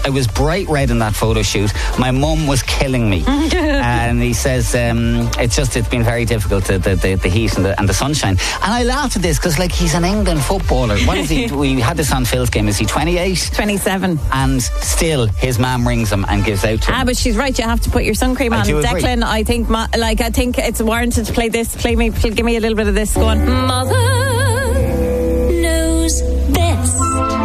I was bright red in that photo shoot. My mum was killing me. And he says, it's been very difficult, the heat and the sunshine. And I laughed at this because, like, he's an England footballer. What is he? We had this on Phil's game. Is he 28? 27. And still, his mum rings him and gives out to him. But she's right. You have to put your sun cream on. Declan, I think it's warranted to play this. Give me a little bit of this. Go on. Mother knows best.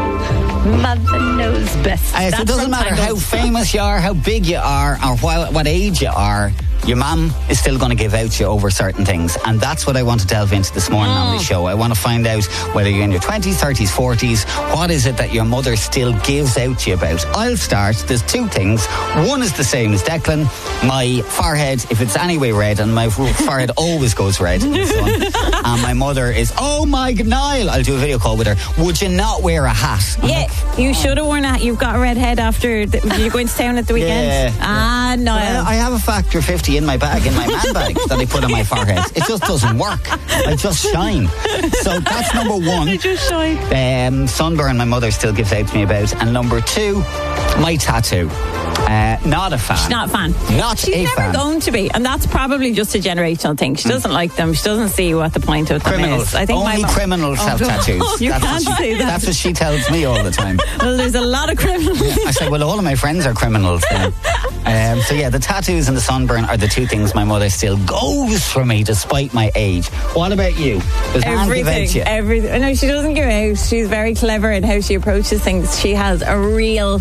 Mother knows best. So it doesn't matter how famous you are, how big you are, or what age you are. Your mum is still going to give out to you over certain things. And that's what I want to delve into this morning on the show. I want to find out whether you're in your 20s, 30s, 40s, what is it that your mother still gives out to you about? I'll start. There's two things. One is the same as Declan. My forehead, if it's anyway red, and my forehead always goes red in the sun. And my mother is, oh my God, Niall, I'll do a video call with her. Would you not wear a hat? You should have worn a hat. You've got a red head after you're going to town at the weekend. Niall. I have a factor 50 in my bag, in my man bag, that I put on my forehead. It just doesn't work. I just shine. So that's number one. I just shine. Sunburn, my mother still gives out to me about. And number two, my tattoo. Not a fan. She's not a fan. She's never going to be, and that's probably just a generational thing. She doesn't like them. She doesn't see what the point of them is. I think only criminals have tattoos. You can't say that. That's what she tells me all the time. Well, there's a lot of criminals. I say, well, all of my friends are criminals then. The tattoos and the sunburn are the two things my mother still goes for me despite my age. What about you? Does everything. No, she doesn't give out. She's very clever in how she approaches things. She has a real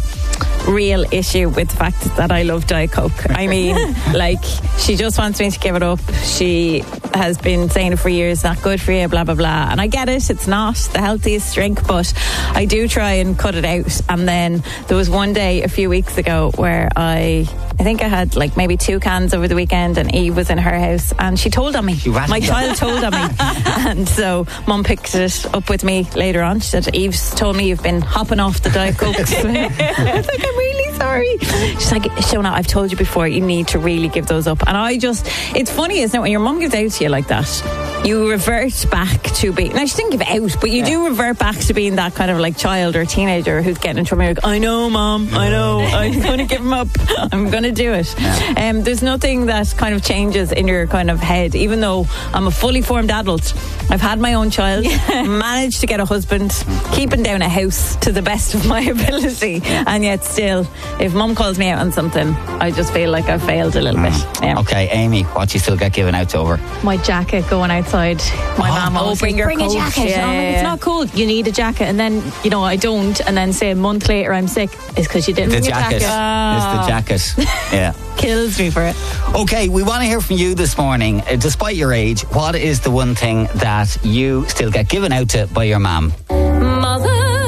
issue with the fact that I love Diet Coke. I mean, she just wants me to give it up. She has been saying it for years, not good for you, blah, blah, blah. And I get it, it's not the healthiest drink, but I do try and cut it out. And then there was one day a few weeks ago where I think I had maybe 2 cans over the weekend, and Eve was in her house and she told on me. My child told on me. And so Mum picked it up with me later on. She said, Eve's told me you've been hopping off the Diet Coke. I was like, I'm really sorry. She's like, Shona, I've told you before, you need to really give those up. And it's funny, isn't it, when your mum gives out to you like that, you revert back to being, now she didn't give out, but you do revert back to being that kind of child or teenager who's getting in trouble. You're like, I know, Mum, I know, I'm going to give them up, I'm going to do it. There's nothing that kind of changes in your kind of head, even though I'm a fully formed adult. I've had my own child, managed to get a husband, keeping down a house to the best of my ability, and yet still, if Mum calls me out on something, I just feel like I've failed a little bit. Yeah. Okay, Amy, what do you still get given out to over? My jacket going outside. My mum always bring a jacket. It's not cool. You need a jacket, and then I don't, and then say a month later I'm sick. It's because you didn't bring your jacket. It's the jacket. Yeah. Kills me for it. Okay, we want to hear from you this morning. Despite your age, what is the one thing that you still get given out to by your mum? Mother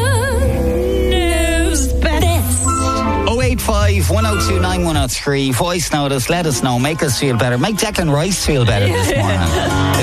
knows best. 085 102 9103. Voice notice. Let us know. Make us feel better. Make Declan Rice feel better this morning.